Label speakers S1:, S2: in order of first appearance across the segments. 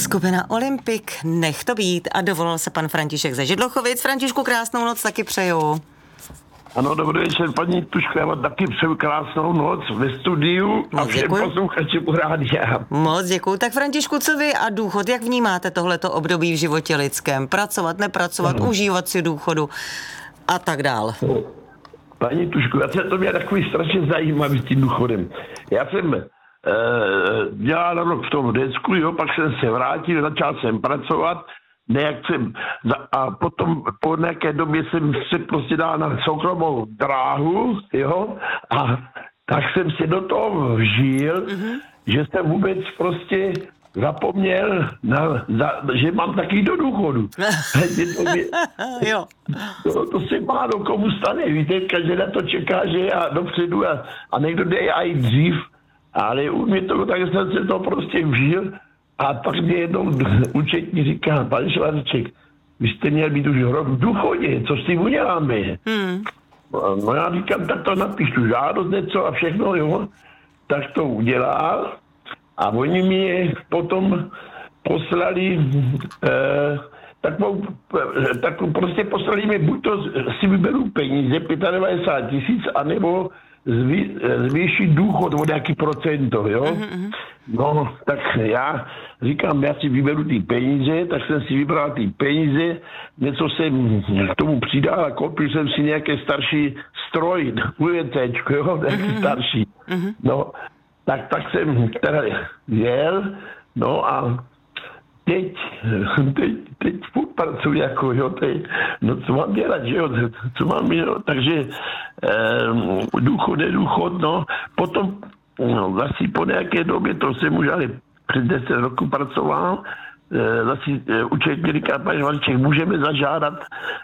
S1: Skupina Olympik, nech to být. A dovolil se pan František ze Židlochovic. Františku, krásnou noc taky přeju.
S2: Ano, dobrý večer, paní Tuško, já vám taky přeju krásnou noc ve studiu a všem posluchačům rádia.
S1: Moc děkuju. Tak Františku, co vy a důchod, jak vnímáte tohleto období v životě lidském? Pracovat, nepracovat, užívat si důchodu a tak dál.
S2: Paní Tuško, to mě takový strašně zajímavý s tím důchodem. Já jsem dělal rok v tom Řecku, jo, pak jsem se vrátil, začal jsem pracovat, a potom po nějaké době jsem se prostě dal na soukromou dráhu, jo, a tak jsem si do toho vžil, že jsem vůbec prostě zapomněl, že mám taky do důchodu.
S1: Jo.
S2: To se málo komu stane, víte, každý na to čeká, že já dopředu a někdo jde i dřív, ale u mě to, tak jsem se to prostě vžil. A pak mě jednou účetní říká, pan Švarček, vy jste měl být už rok v důchodě, co s tím uděláme? No já říkám, tak to napíšu žádost něco a všechno, jo. Tak to udělal a oni mě potom poslali, prostě poslali mi, buď to si vyberu peníze, 95 000, anebo zvýšit důchod o nějaký procento, jo? No, tak já říkám, já si vyberu ty peníze, tak jsem si vybral ty peníze, něco jsem k tomu přidal a koupil jsem si nějaký starší stroj, UVCčko, jo, nějaký starší. No, tak jsem teda jel, no a teď furt pracuji jako, jo, no co mám dělat, že jo, co mám dělat, takže důchod, no, potom, no, vlastně po nějaké době, to jsem už ale před 10 roku pracoval, zase účetní říká, pane Švarček, můžeme zažádat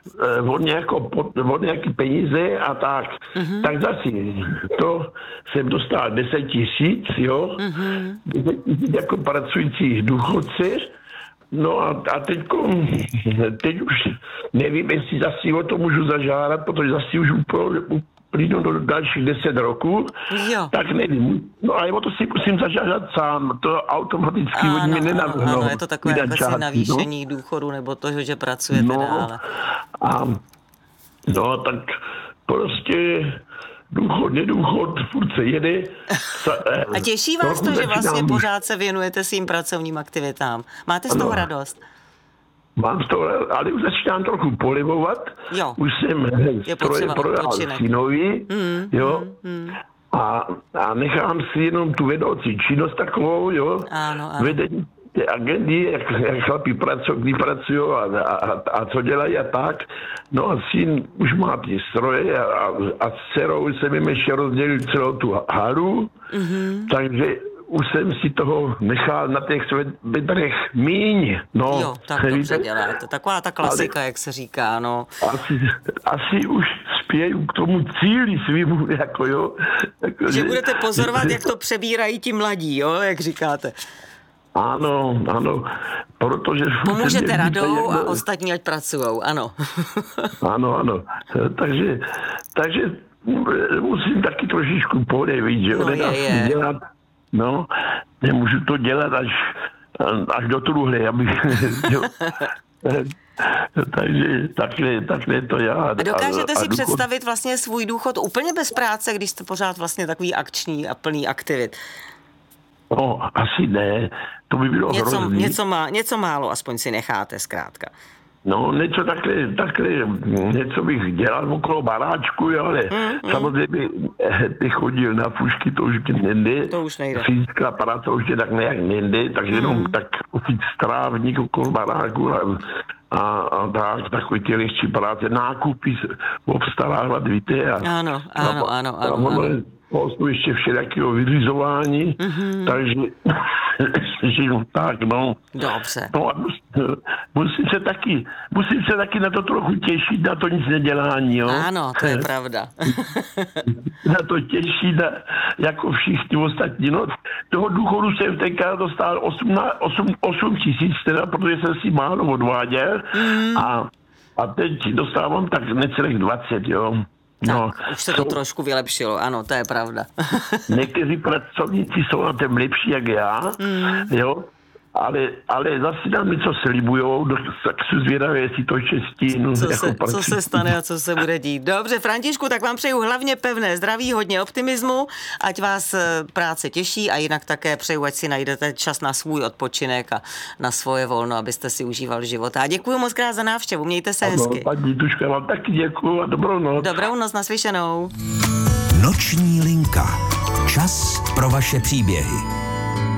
S2: od nějaké peníze a tak. Tak zase to jsem dostal 10 000, jo, 10 000 jako pracující důchodce. No a teď už nevím, jestli zase o to můžu zažádat, protože zase už uplynu do dalších 10 roků, jo. Tak nevím. No a o to si musím zažádat sám, to automaticky od mě nenavrhnou.
S1: Ano, je to takové jakési navýšení důchodu, nebo toho, že pracujete dále.
S2: No tak prostě důchod, nedůchod, furt se jede.
S1: A těší vás to, že vlastně pořád se věnujete svým pracovním aktivitám? Máte z toho radost?
S2: Mám z toho, ale už začínám trochu polivovat.
S1: Jo.
S2: Už jsem stroje prodal synovi, jo. A nechám si jenom tu vedoucí činnost takovou, jo.
S1: Ano.
S2: Vedení té agendy, jak chlapi pracují a co dělají a tak. No a syn už má ty stroje a s dcerou jsem jim ještě rozdělil celou tu haru, takže už jsem si toho nechal na těch bedrech míň. No,
S1: jo, tak dobře děláte. Taková ta klasika, jak se říká, no.
S2: Asi už spěju k tomu cíli svýmu, jako jo.
S1: Že budete pozorovat, jak to přebírají ti mladí, jo, jak říkáte.
S2: Ano, protože...
S1: Pomůžete radou a ostatní ať pracujou, ano.
S2: Ano, takže musím taky trošičku polevit, že jo, nedá se dělat, no, nemůžu to dělat až do truhle, abych, jo. Takže takhle to já.
S1: A dokážete si představit vlastně svůj důchod úplně bez práce, když jste pořád vlastně takový akční a plný aktivit?
S2: No, asi ne, to by bylo hrozný.
S1: Něco málo aspoň si necháte zkrátka.
S2: No, něco takhle, něco bych dělal okolo baráčku, ale samozřejmě bych chodil na fušky, to už nejde.
S1: To už nejde.
S2: Fyzická práce už tak nějak nejde, takže jenom tak ucít strávník okolo baráku a takový ty lehčí práce, nákupy, obstarávat, víte.
S1: Ano.
S2: Jsou ještě všelijakého vyřizování, takže tak, no.
S1: Dobře.
S2: No a musím se taky na to trochu těšit, na to nic nedělání, jo.
S1: Ano, to je pravda.
S2: Na to těšit, jako všichni ostatní, no. Toho důchodu jsem tenkrát dostal 8 000, teda, protože jsem si málo odváděl a teď dostávám tak necelých 20, jo.
S1: No, tak, už se to trošku vylepšilo, ano, to je pravda.
S2: Někteří pracovníci jsou na tom lepší jak já, jo. ale zase nám něco slibujou, tak jsou zvědavé, jestli to čestí.
S1: Co se stane a co se bude dít. Dobře, Františku, tak vám přeju hlavně pevné zdraví, hodně optimismu, ať vás práce těší a jinak také přeju, ať si najdete čas na svůj odpočinek a na svoje volno, abyste si užíval života. A děkuji moc krát za návštěvu, mějte se hezky.
S2: Paní Tuško, já vám taky děkuji a dobrou noc.
S1: Dobrou noc, naslyšenou.
S3: Noční linka. Čas pro vaše příběhy.